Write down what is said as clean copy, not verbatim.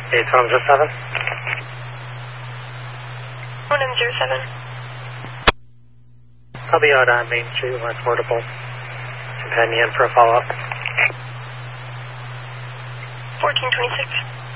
8107. 1907. I'll be out on Main Street with my portable companion for a follow-up. 1426.